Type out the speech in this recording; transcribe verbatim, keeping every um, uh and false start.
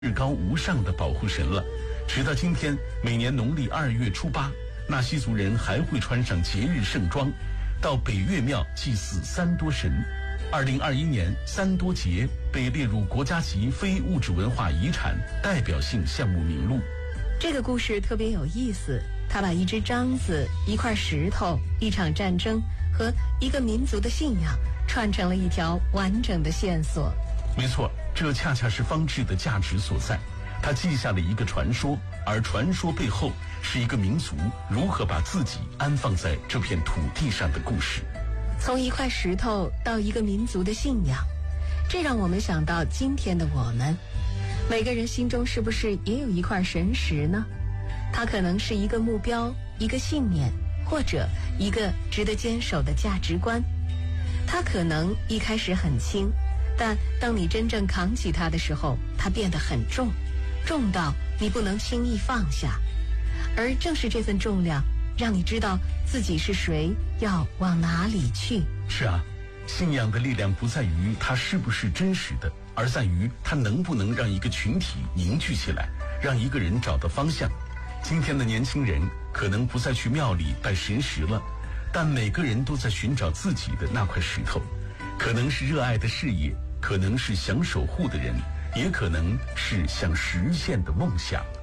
至高无上的保护神了。直到今天，每年农历二月初八，纳西族人还会穿上节日盛装，到北岳庙祭祀三多神。二零二一年，三多节被列入国家级非物质文化遗产代表性项目名录。 这个故事特别有意思，他把一只獐子、一块石头、一场战争和一个民族的信仰串成了一条完整的线索。 没错，这恰恰是方志的价值所在。他记下了一个传说，而传说背后是一个民族如何把自己安放在这片土地上的故事。 从一块石头到一个民族的信仰，这让我们想到今天的我们，每个人心中是不是也有一块神石呢？它可能是一个目标，一个信念，或者一个值得坚守的价值观。它可能一开始很轻，但当你真正扛起它的时候，它变得很重，重到你不能轻易放下。而正是这份重量，让你知道自己是谁，要往哪里去。 是啊，信仰的力量不在于它是不是真实的，而在于它能不能让一个群体凝聚起来，让一个人找到方向。今天的年轻人可能不再去庙里拜神石了，但每个人都在寻找自己的那块石头，可能是热爱的事业，可能是想守护的人，也可能是想实现的梦想。